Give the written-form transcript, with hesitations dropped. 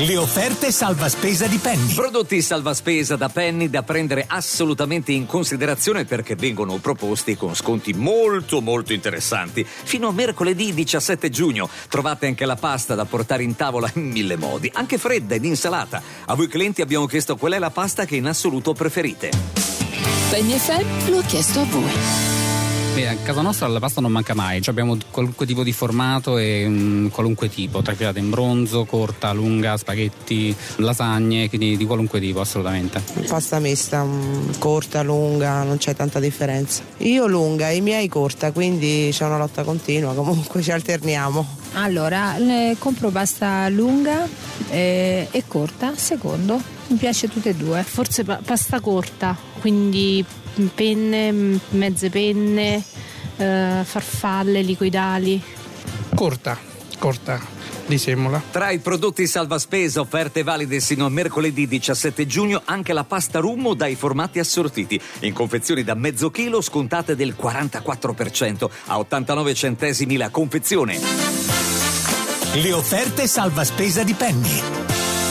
Le offerte salva spesa di Penny. Prodotti salva spesa da Penny da prendere assolutamente in considerazione perché vengono proposti con sconti molto interessanti. Fino a mercoledì 17 giugno trovate anche la pasta da portare in tavola in 1000 modi, anche fredda ed insalata. A voi clienti abbiamo chiesto qual è la pasta che in assoluto preferite. Penny FM lo ha chiesto a voi. Beh, a casa nostra la pasta non manca mai, abbiamo qualunque tipo di formato e qualunque tipo, trafilata in bronzo, corta, lunga, spaghetti, lasagne, quindi di qualunque tipo assolutamente. Pasta mista, corta, lunga, non c'è tanta differenza. Io lunga, i miei corta, quindi c'è una lotta continua, comunque ci alterniamo. Allora, compro pasta lunga e corta, secondo, mi piace tutte e due. Forse pasta corta, quindi penne, mezze penne, farfalle, liquidali. Corta di semola. Tra i prodotti salva spesa offerte valide sino a mercoledì 17 giugno anche la pasta rummo dai formati assortiti, in confezioni da mezzo chilo scontate del 44% a 89 centesimi la confezione. Le offerte salva spesa di Penny.